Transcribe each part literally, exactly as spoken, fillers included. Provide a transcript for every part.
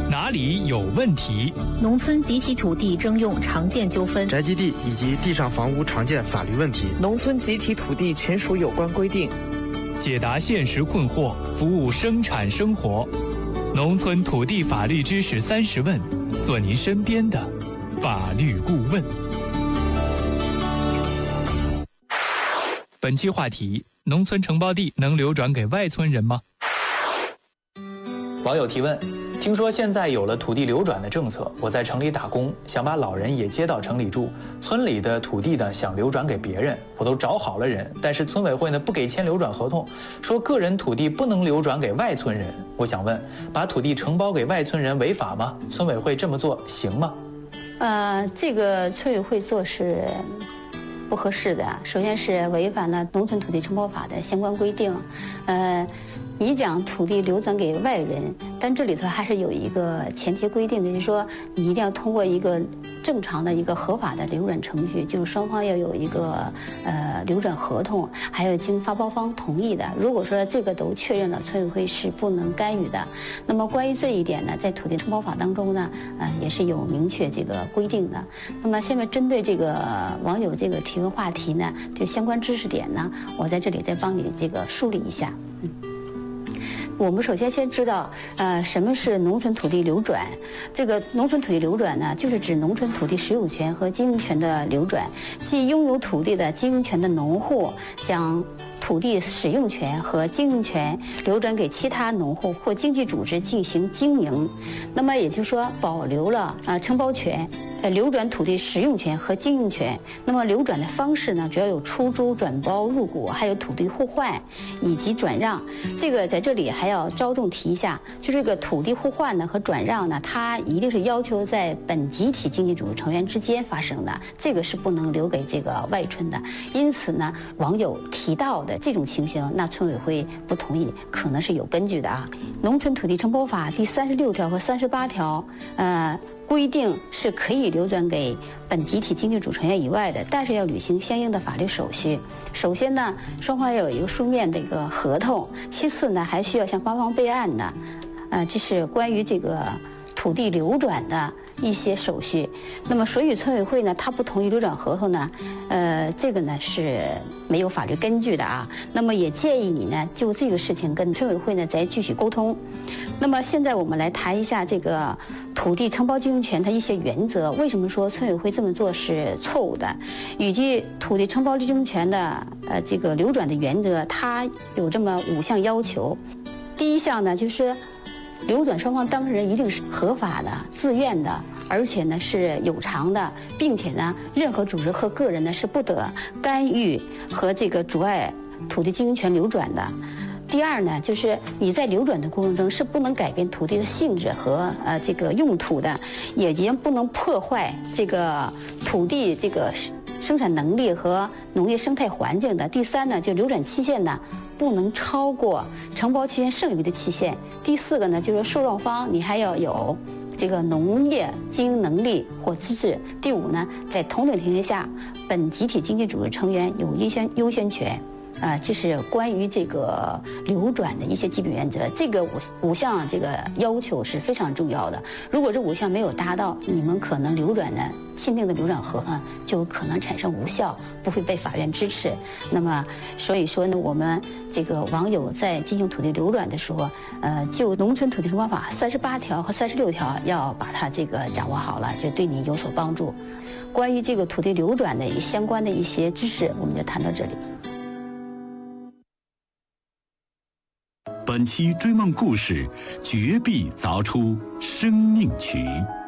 哪里有问题？ 农村集体土地征用常见纠纷， 宅基地以及地上房屋常见法律问题， 农村集体土地权属有关规定， 解答现实困惑，服务生产生活。农村土地法律知识三十问，做您身边的法律顾问。本期话题：农村承包地能流转给外村人吗？ 网友提问：听说现在有了土地流转的政策，我在城里打工，想把老人也接到城里住，村里的土地呢想流转给别人，我都找好了人，但是村委会呢不给签流转合同，说个人土地不能流转给外村人。我想问，把土地承包给外村人违法吗？村委会这么做行吗？ 呃，这个村委会做是不合适的，首先是违反了农村土地承包法的相关规定，呃。你讲土地流转给外人，但这里头还是有一个前提规定的，就是说你一定要通过一个正常的一个合法的流转程序，就是双方要有一个呃流转合同，还有经发包方同意的。如果说这个都确认了，村委会是不能干预的。那么关于这一点呢，在土地承包法当中呢，呃也是有明确这个规定的。那么下面针对这个网友这个提问话题呢，就相关知识点呢，我在这里再帮你这个梳理一下。嗯。我们首先先知道，呃，什么是农村土地流转？这个农村土地流转呢，就是指农村土地使用权和经营权的流转，即拥有土地的经营权的农户将土地使用权和经营权流转给其他农户或经济组织进行经营。那么也就是说，保留了啊、呃、承包权。呃，流转土地使用权和经营权。那么流转的方式呢，主要有出租、转包、入股，还有土地互换以及转让。这个在这里还要着重提一下，就这个土地互换呢和转让呢，它一定是要求在本集体经济组织成员之间发生的，这个是不能留给这个外村的。因此呢，网友提到的这种情形，那村委会不同意，可能是有根据的啊。农村土地承包法第三十六条和三十八条，呃。规定是可以流转给本集体经济组成员以外的，但是要履行相应的法律手续。首先呢，双方要有一个书面的一个合同；其次呢，还需要向八方备案的。呃，这是关于这个土地流转的一些手续。那么，所以村委会呢，他不同意流转合同呢，呃，这个呢是没有法律根据的啊。那么也建议你呢，就这个事情跟村委会呢再继续沟通。那么现在我们来谈一下这个土地承包经营权它一些原则。为什么说村委会这么做是错误的？以及土地承包经营权的呃这个流转的原则，它有这么五项要求。第一项呢，就是流转双方当事人一定是合法的、自愿的，而且呢是有偿的，并且呢任何组织和个人呢是不得干预和这个阻碍土地经营权流转的。第二呢，就是你在流转的过程中是不能改变土地的性质和呃这个用途的，也也不能破坏这个土地这个生产能力和农业生态环境的。第三呢，就流转期限呢不能超过承包期限剩余的期限。第四个呢，就是受让方你还要有这个农业经营能力或资质。第五呢，在同等情况下，本集体经济组织成员有优先优先权。啊、呃，这是关于这个流转的一些基本原则。这个五五项这个要求是非常重要的。如果这五项没有达到，你们可能流转的签订的流转合同就可能产生无效，不会被法院支持。那么，所以说呢，我们这个网友在进行土地流转的时候，呃，就农村土地承包法三十八条和三十六条要把它这个掌握好了，就对你有所帮助。关于这个土地流转的相关的一些知识，我们就谈到这里。 本期追梦故事，绝壁凿出生命渠。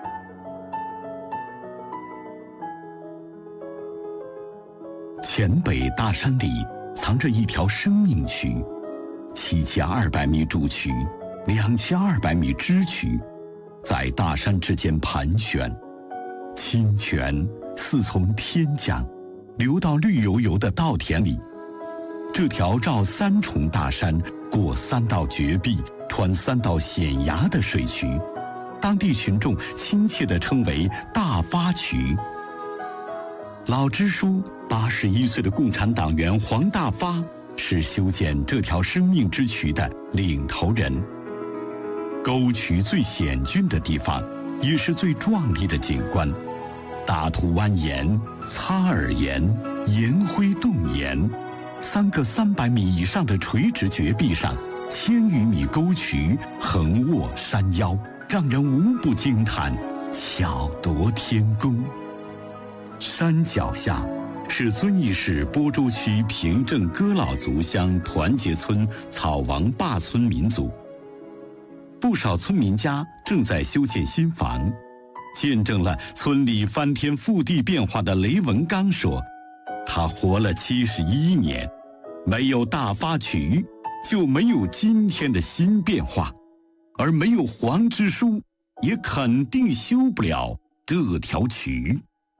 黔北大山里藏着一条生命渠，七千二百米主渠，两千二百米支渠，在大山之间盘旋，清泉似从天降，流到绿油油的稻田里。这条绕三重大山、过三道绝壁、穿三道险崖的水渠，当地群众亲切地称为大发渠。老支书八十一岁的共产党员黄大发是修建这条生命之渠的领头人。 沟渠最险峻的地方，也是最壮丽的景观。大图湾岩、擦耳岩、岩灰洞岩，三个三百米以上的垂直绝壁上，千余米沟渠横卧山腰，让人无不惊叹，巧夺天工。山脚下是遵义市播州区平镇哥老族乡团结村草王坝村民族。不少村民家正在修建新房，见证了村里翻天覆地变化的雷文刚说，他活了七十一年，没有大发渠，就没有今天的新变化，而没有黄支书，也肯定修不了这条渠。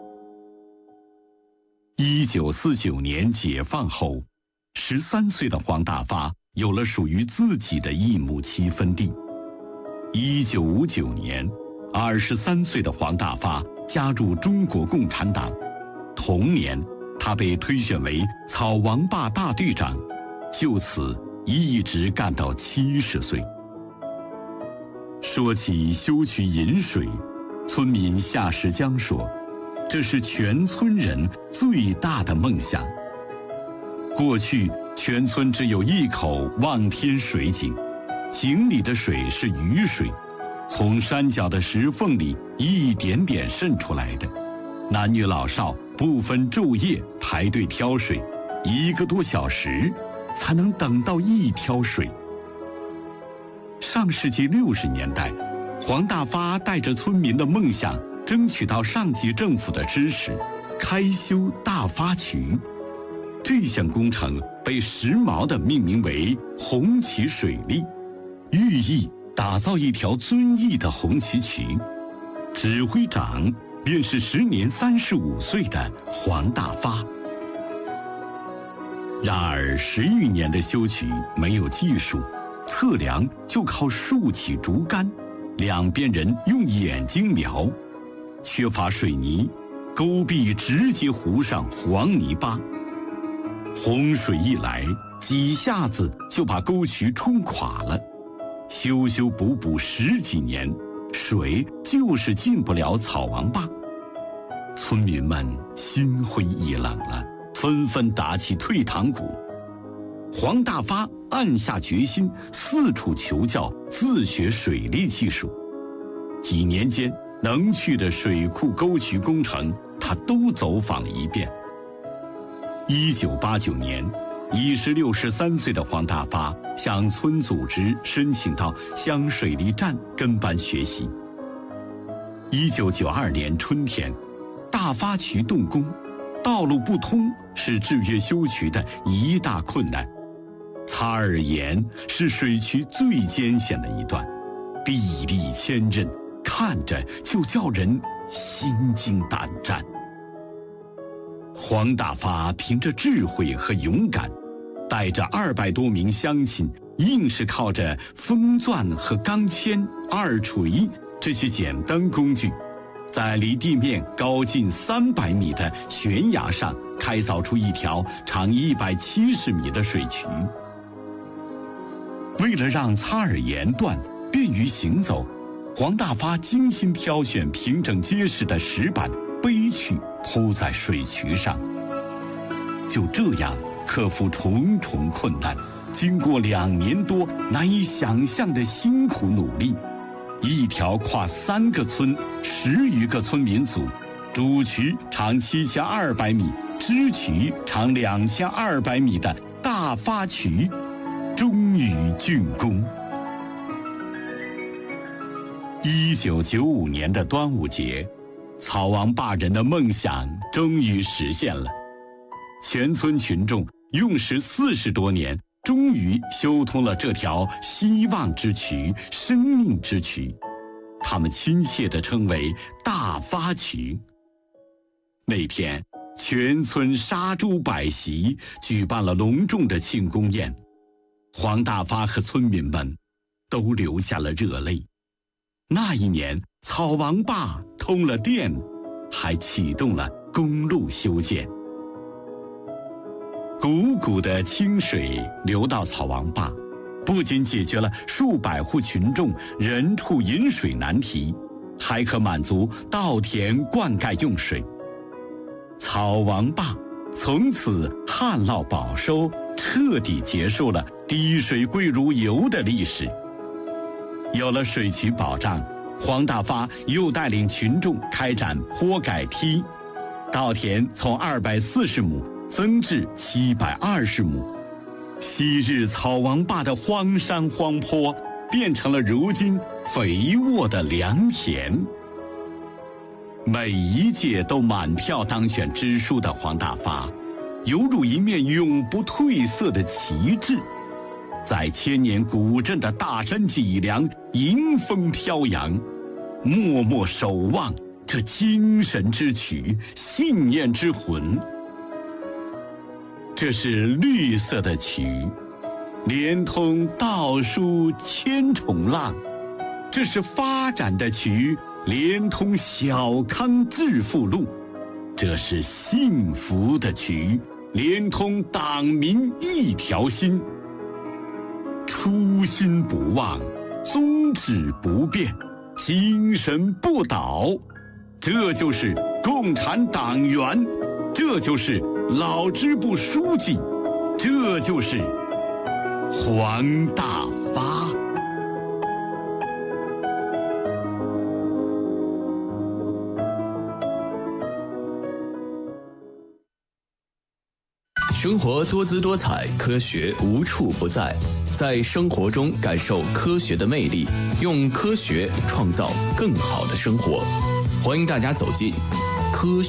一九四九年解放后，十三岁的黄大发有了属于自己的一亩七分地。一九五九年，二十三岁的黄大发加入中国共产党，同年他被推选为草王坝大队长，就此一直干到七十岁。说起修渠引水，村民夏时江说，这是全村人最大的梦想。过去全村只有一口望天水井，井里的水是雨水，从山脚的石缝里一点点渗出来的，男女老少不分昼夜排队挑水，一个多小时才能等到一挑水。上世纪六十年代，黄大发带着村民的梦想，争取到上级政府的支持，开修大发渠。这项工程被时髦地命名为红旗水利，寓意打造一条遵义的红旗渠。指挥长便是时年三十五岁的黄大发。然而十余年的修渠没有技术，测量就靠竖起竹竿，两边人用眼睛瞄，缺乏水泥，沟壁直接糊上黄泥巴。洪水一来，几下子就把沟渠冲垮了。修修补补十几年，水就是进不了草王坝。村民们心灰意冷了，纷纷打起退堂鼓。黄大发暗下决心，四处求教，自学水利技术。几年间，能去的水库沟渠工程，他都走访了一遍。一九八九年，已是六十三岁的黄大发向村组织申请到乡水利站跟班学习。一九九二年春天，大发渠动工，道路不通是制约修渠的一大困难。擦耳岩是水渠最艰险的一段，壁立千仞，看着就叫人心惊胆战。黄大发凭着智慧和勇敢，带着二百多名乡亲，硬是靠着风钻和钢钎、二锤这些简单工具，在离地面高近三百米的悬崖上开凿出一条长一百七十米的水渠。为了让擦耳岩段便于行走，黄大发精心挑选平整结实的石板背去铺在水渠上。就这样克服重重困难，经过两年多难以想象的辛苦努力，一条跨三个村、十余个村民组，主渠长七千二百米，支渠长两千二百米的大发渠，终于竣工。一九九五年的端午节，草王坝人的梦想终于实现了。全村群众用时四十多年，终于修通了这条希望之渠、生命之渠，他们亲切地称为大发渠。那天，全村杀猪摆席，举办了隆重的庆功宴。黄大发和村民们都流下了热泪。那一年，草王坝通了电，还启动了公路修建。汩汩的清水流到草王坝， 不仅解决了数百户群众人畜饮水难题，还可满足稻田灌溉用水。草王坝从此旱涝保收，彻底结束了滴水贵如油的历史。有了水渠保障，黄大发又带领群众开展坡改梯，稻田从二百四十亩增至七百二十亩。昔日草王坝的荒山荒坡，变成了如今肥沃的良田。每一届都满票当选支书的黄大发，犹如一面永不褪色的旗帜，在千年古镇的大山脊梁迎风飘扬，默默守望这精神之曲，信念之魂。这是绿色的渠，连通稻书千重浪；这是发展的渠，连通小康致富路；这是幸福的渠，连通党民一条心。初心不忘，宗旨不变，精神不倒，这就是共产党员，这就是老支部书记，这就是黄大发。 生活多姿多彩，科学无处不在。在生活中感受科学的魅力，用科学创造更好的生活。欢迎大家走进科学。